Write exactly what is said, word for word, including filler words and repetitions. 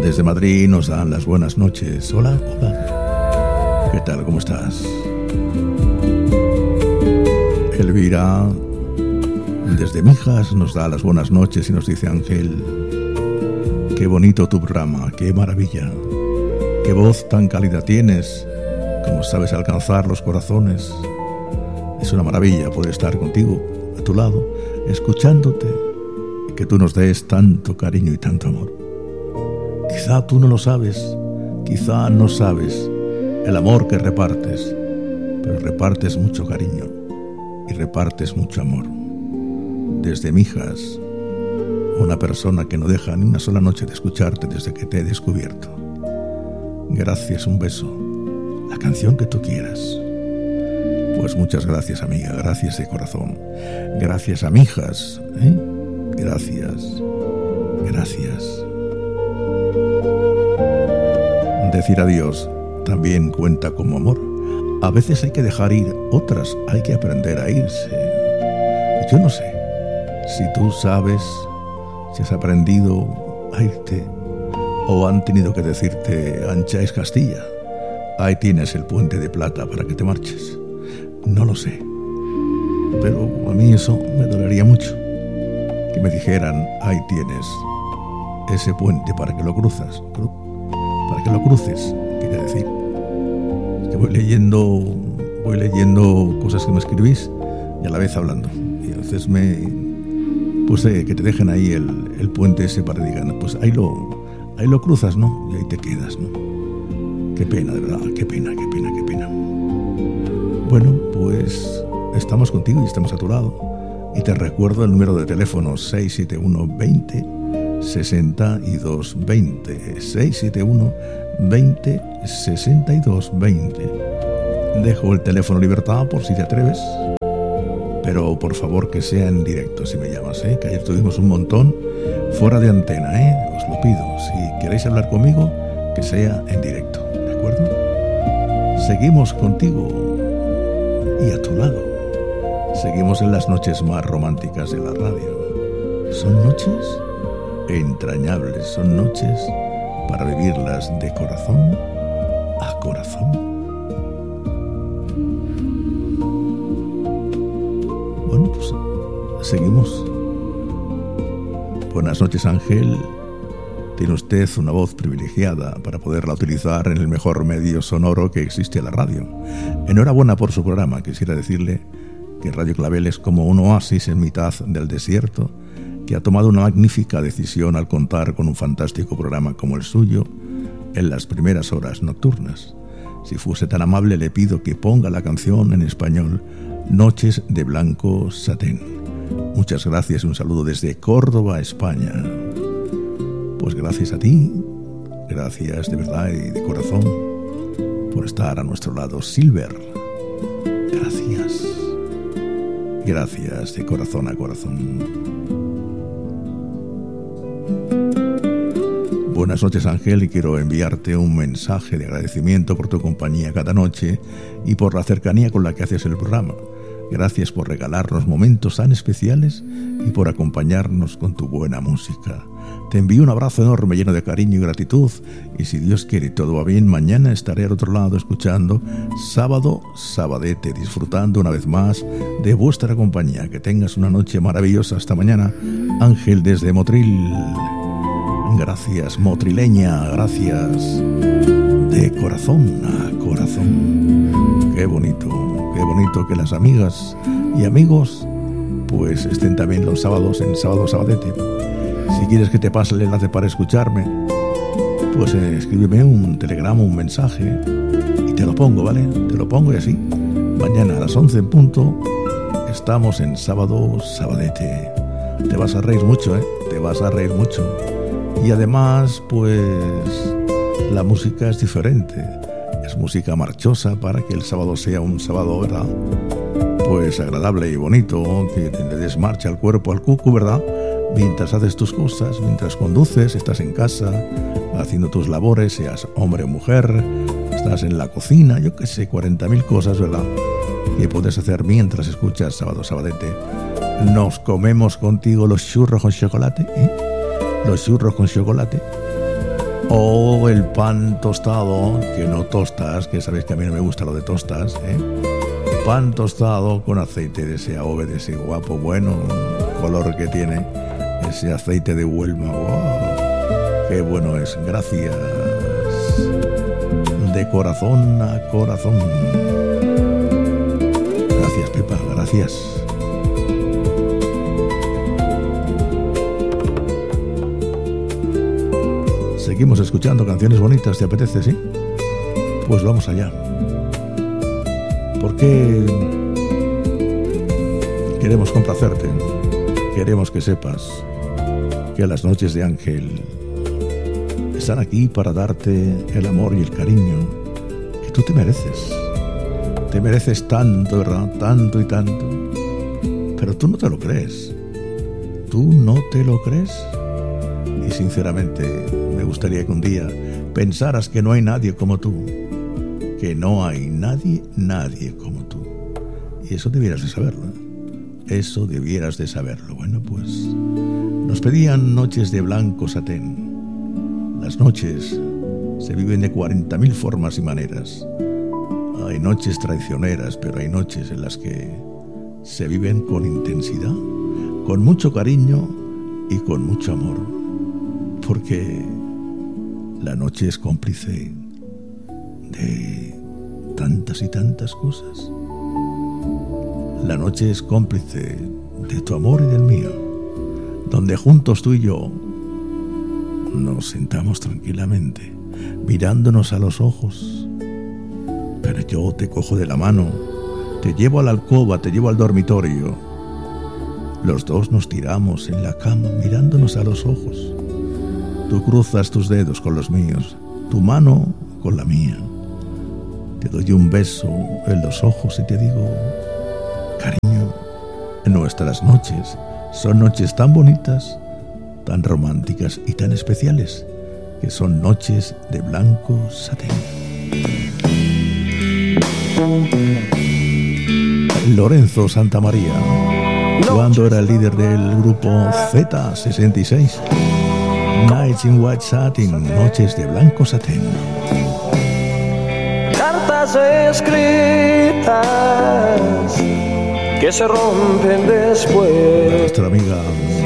Desde Madrid nos dan las buenas noches. Hola, hola. ¿Qué tal? ¿Cómo estás? Elvira, desde Mijas, nos da las buenas noches y nos dice: Ángel, qué bonito tu programa, qué maravilla. Qué voz tan cálida tienes, como sabes alcanzar los corazones. Es una maravilla poder estar contigo, a tu lado, escuchándote, y que tú nos des tanto cariño y tanto amor. Quizá tú no lo sabes, quizá no sabes el amor que repartes, pero repartes mucho cariño y repartes mucho amor. Desde Mijas, una persona que no deja ni una sola noche de escucharte desde que te he descubierto. Gracias, un beso, la canción que tú quieras. Pues muchas gracias, amiga, gracias de corazón. Gracias a Mijas, ¿eh? Gracias, gracias. Decir adiós también cuenta como amor. A veces hay que dejar ir, otras hay que aprender a irse. Yo no sé si tú sabes, si has aprendido a irte, o han tenido que decirte: ancha es Castilla, ahí tienes el puente de plata para que te marches. No lo sé, pero a mí eso me dolería mucho, que me dijeran: ahí tienes ese puente para que lo cruzas, para que lo cruces, quería decir. Que voy leyendo, voy leyendo cosas que me escribís y a la vez hablando, y a veces me, pues eh, que te dejen ahí el, el puente ese para que digan: pues ahí lo, ahí lo cruzas, ¿no? Y ahí te quedas, ¿no? Qué pena, de verdad, qué pena, qué pena, qué pena. Bueno, pues estamos contigo y estamos a tu lado. Y te recuerdo el número de teléfono: seis siete uno, veinte, sesenta y dos, veinte. seis siete uno, veinte, sesenta y dos, veinte. Dejo el teléfono libertad por si te atreves, pero por favor que sea en directo si me llamas, ¿eh? Que ayer tuvimos un montón fuera de antena, ¿eh? Os lo pido. Si queréis hablar conmigo, que sea en directo, ¿de acuerdo? Seguimos contigo y a tu lado. Seguimos en las noches más románticas de la radio. Son noches entrañables, son noches para vivirlas de corazón a corazón. Bueno, pues seguimos. Buenas noches, Ángel. Tiene usted una voz privilegiada para poderla utilizar en el mejor medio sonoro que existe, la radio. Enhorabuena por su programa. Quisiera decirle que Radio Clavel es como un oasis en mitad del desierto, que ha tomado una magnífica decisión al contar con un fantástico programa como el suyo en las primeras horas nocturnas. Si fuese tan amable, le pido que ponga la canción en español Noches de Blanco Satén. Muchas gracias y un saludo desde Córdoba, España. Pues gracias a ti, gracias de verdad y de corazón por estar a nuestro lado, Silver. Gracias, gracias de corazón a corazón. Buenas noches, Ángel, y quiero enviarte un mensaje de agradecimiento por tu compañía cada noche y por la cercanía con la que haces el programa. Gracias por regalarnos momentos tan especiales y por acompañarnos con tu buena música. Te envío un abrazo enorme lleno de cariño y gratitud, y si Dios quiere y todo va bien, mañana estaré al otro lado escuchando Sábado Sabadete, disfrutando una vez más de vuestra compañía. Que tengas una noche maravillosa. Hasta mañana, Ángel desde Motril. Gracias, motrileña, gracias de corazón a corazón. Qué bonito, qué bonito que las amigas y amigos pues estén también los sábados en Sábado Sabadete. Si quieres que te pase el enlace para escucharme, pues eh, escríbeme un telegrama, un mensaje y te lo pongo, ¿vale? Te lo pongo y así. Mañana a las once en punto estamos en Sábado Sabadete. Te vas a reír mucho, ¿eh? Te vas a reír mucho. Y además, pues la música es diferente. Es música marchosa para que el sábado sea un sábado, ¿verdad? Pues agradable y bonito, que te des marcha al cuerpo, al cucu, ¿verdad? Mientras haces tus cosas, mientras conduces, estás en casa, haciendo tus labores, seas hombre o mujer, estás en la cocina, yo qué sé, cuarenta mil cosas, ¿verdad? Que puedes hacer mientras escuchas Sábado Sabadete. Nos comemos contigo los churros con chocolate, ¿eh? Los churros con chocolate. O el pan tostado, que no tostas, que sabéis que a mí no me gusta lo de tostas, ¿eh? Pan tostado con aceite de ese aove, de ese guapo, bueno color que tiene, ese aceite de Huelma. ¡Wow! ¡Qué bueno es! Gracias. De corazón a corazón. Gracias, Pepa, gracias. Seguimos escuchando canciones bonitas, ¿te apetece, sí? Pues vamos allá. Porque queremos complacerte, queremos que sepas que las noches de Ángel están aquí para darte el amor y el cariño que tú te mereces. Te mereces tanto, ¿verdad? Tanto y tanto. Pero tú no te lo crees. ¿Tú no te lo crees? Y sinceramente me gustaría que un día pensaras que no hay nadie como tú. Que no hay nadie, nadie como tú. Y eso debieras de saberlo. Eso debieras de saberlo. Bueno, pues nos pedían noches de blanco satén. Las noches se viven de cuarenta mil formas y maneras. Hay noches traicioneras, pero hay noches en las que se viven con intensidad, con mucho cariño y con mucho amor. Porque la noche es cómplice de tantas y tantas cosas. La noche es cómplice de tu amor y del mío, donde juntos tú y yo nos sentamos tranquilamente, mirándonos a los ojos. Pero yo te cojo de la mano, te llevo a la alcoba, te llevo al dormitorio. Los dos nos tiramos en la cama, mirándonos a los ojos. Tú cruzas tus dedos con los míos, tu mano con la mía. Te doy un beso en los ojos y te digo, cariño, nuestras noches son noches tan bonitas, tan románticas y tan especiales, que son noches de blanco satén. Lorenzo Santamaría, cuando era el líder del grupo Z sesenta y seis. Nights in White Satin, noches de blanco satén. Cartas escritas que se rompen después. Nuestra amiga